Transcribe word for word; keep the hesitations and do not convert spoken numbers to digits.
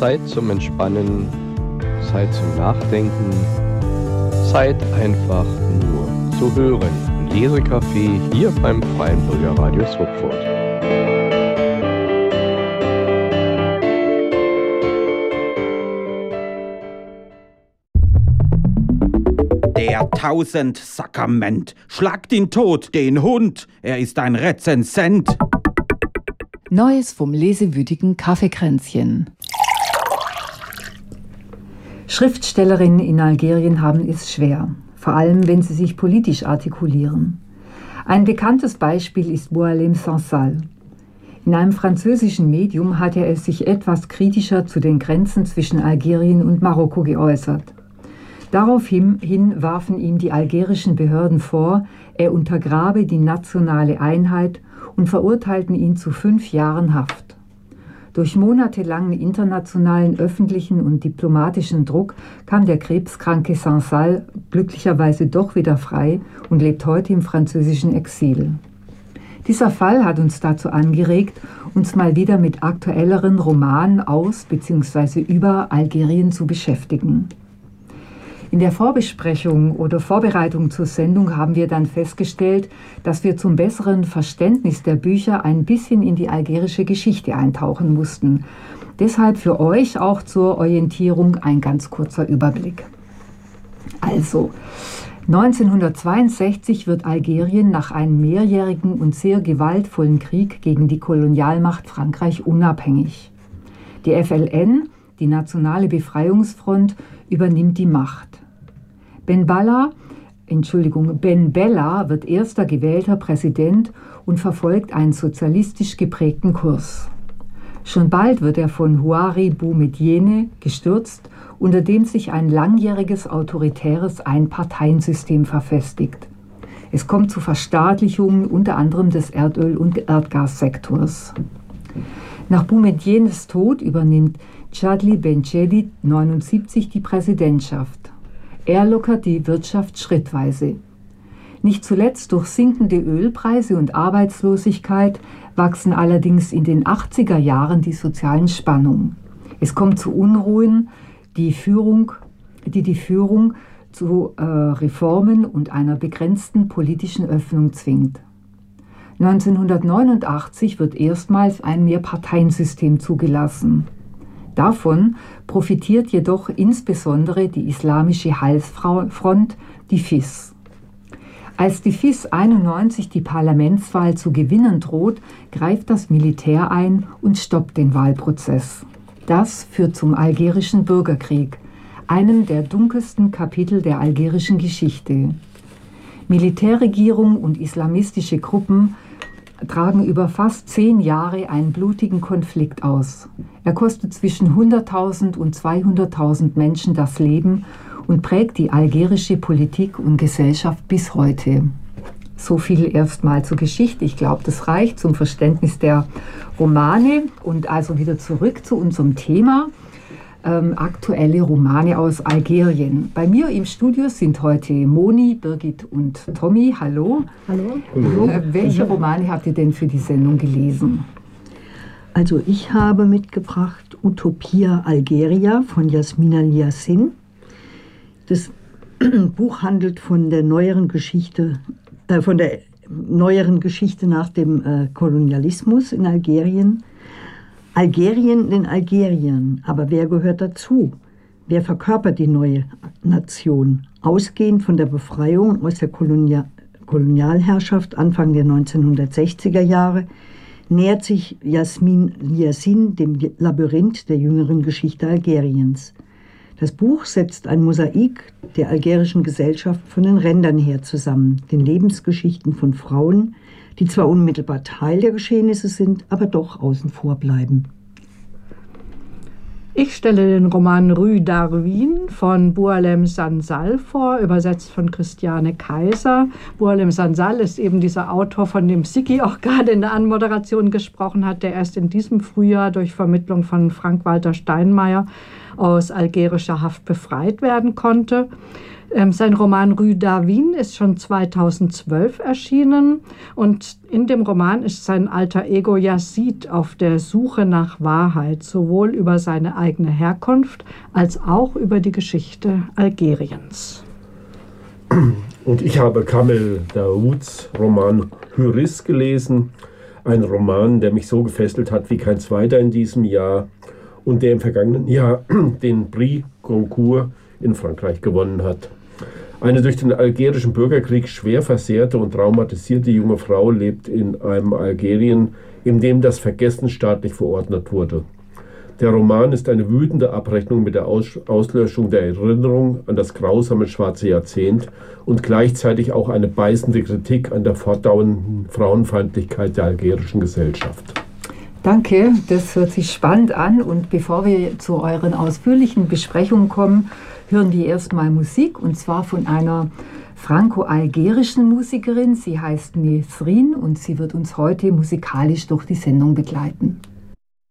Zeit zum Entspannen, Zeit zum Nachdenken, Zeit einfach nur zu hören. Lesecafé hier beim Freien Bürgerradio Schweinfurt. Der Tausendsakrament schlagt ihn tot, den Hund, er ist ein Rezensent. Neues vom lesewütigen Kaffeekränzchen. Schriftstellerinnen in Algerien haben es schwer, vor allem wenn sie sich politisch artikulieren. Ein bekanntes Beispiel ist Boualem Sansal. In einem französischen Medium hat er es sich etwas kritischer zu den Grenzen zwischen Algerien und Marokko geäußert. Daraufhin hin warfen ihm die algerischen Behörden vor, er untergrabe die nationale Einheit und verurteilten ihn zu fünf Jahren Haft. Durch monatelangen internationalen öffentlichen und diplomatischen Druck kam der krebskranke Sansal glücklicherweise doch wieder frei und lebt heute im französischen Exil. Dieser Fall hat uns dazu angeregt, uns mal wieder mit aktuelleren Romanen aus bzw. über Algerien zu beschäftigen. In der Vorbesprechung oder Vorbereitung zur Sendung haben wir dann festgestellt, dass wir zum besseren Verständnis der Bücher ein bisschen in die algerische Geschichte eintauchen mussten. Deshalb für euch auch zur Orientierung ein ganz kurzer Überblick. Also, neunzehnhundertzweiundsechzig wird Algerien nach einem mehrjährigen und sehr gewaltvollen Krieg gegen die Kolonialmacht Frankreich unabhängig. Die F L N, die Nationale Befreiungsfront, übernimmt die Macht. Ben Bella, Entschuldigung, Ben Bella wird erster gewählter Präsident und verfolgt einen sozialistisch geprägten Kurs. Schon bald wird er von Houari Boumedienne gestürzt, unter dem sich ein langjähriges autoritäres Einparteiensystem verfestigt. Es kommt zu Verstaatlichungen unter anderem des Erdöl- und Erdgassektors. Nach Boumedienes Tod übernimmt Chadli Benchedi neunundsiebzig die Präsidentschaft. Er lockert die Wirtschaft schrittweise. Nicht zuletzt durch sinkende Ölpreise und Arbeitslosigkeit wachsen allerdings in den achtziger Jahren die sozialen Spannungen. Es kommt zu Unruhen, die, Führung, die die Führung zu äh, Reformen und einer begrenzten politischen Öffnung zwingt. neunzehnhundertneunundachtzig wird erstmals ein Mehrparteiensystem zugelassen. Davon profitiert jedoch insbesondere die Islamische Heilsfront, die F I S. Als die F I S einundneunzig die Parlamentswahl zu gewinnen droht, greift das Militär ein und stoppt den Wahlprozess. Das führt zum algerischen Bürgerkrieg, einem der dunkelsten Kapitel der algerischen Geschichte. Militärregierung und islamistische Gruppen tragen über fast zehn Jahre einen blutigen Konflikt aus. Er kostet zwischen hunderttausend und zweihunderttausend Menschen das Leben und prägt die algerische Politik und Gesellschaft bis heute. So viel erstmal zur Geschichte. Ich glaube, das reicht zum Verständnis der Romane. Und also wieder zurück zu unserem Thema. Ähm, aktuelle Romane aus Algerien. Bei mir im Studio sind heute Moni, Birgit und Tommy. Hallo. Hallo. Hallo. Äh, welche Romane habt ihr denn für die Sendung gelesen? Also ich habe mitgebracht Utopia Algeria von Yasmina Niasin. Das Buch handelt von der neueren Geschichte, äh, von der neueren Geschichte nach dem äh, Kolonialismus in Algerien. Algerien den Algeriern, aber wer gehört dazu? Wer verkörpert die neue Nation? Ausgehend von der Befreiung aus der Kolonia- Kolonialherrschaft Anfang der neunzehnhundertsechziger Jahre nähert sich Yasmin Niasin dem Labyrinth der jüngeren Geschichte Algeriens. Das Buch setzt ein Mosaik der algerischen Gesellschaft von den Rändern her zusammen, den Lebensgeschichten von Frauen, die zwar unmittelbar Teil der Geschehnisse sind, aber doch außen vor bleiben. Ich stelle den Roman Rue Darwin von Boualem Sansal vor, übersetzt von Christiane Kaiser. Boualem Sansal ist eben dieser Autor, von dem Siki auch gerade in der Anmoderation gesprochen hat, der erst in diesem Frühjahr durch Vermittlung von Frank-Walter Steinmeier aus algerischer Haft befreit werden konnte. Ähm, sein Roman Rue Darwin ist schon zweitausendzwölf erschienen und in dem Roman ist sein alter Ego Yazid auf der Suche nach Wahrheit, sowohl über seine eigene Herkunft als auch über die Geschichte Algeriens. Und ich habe Kamel Daouds Roman Hürris gelesen, ein Roman, der mich so gefesselt hat wie kein zweiter in diesem Jahr und der im vergangenen Jahr den Prix Goncourt in Frankreich gewonnen hat. Eine durch den algerischen Bürgerkrieg schwer versehrte und traumatisierte junge Frau lebt in einem Algerien, in dem das Vergessen staatlich verordnet wurde. Der Roman ist eine wütende Abrechnung mit der Aus- Auslöschung der Erinnerung an das grausame schwarze Jahrzehnt und gleichzeitig auch eine beißende Kritik an der fortdauernden Frauenfeindlichkeit der algerischen Gesellschaft. Danke, das hört sich spannend an. Und bevor wir zu euren ausführlichen Besprechungen kommen, hören wir erstmal Musik, und zwar von einer franco-algerischen Musikerin. Sie heißt Nesrin und sie wird uns heute musikalisch durch die Sendung begleiten.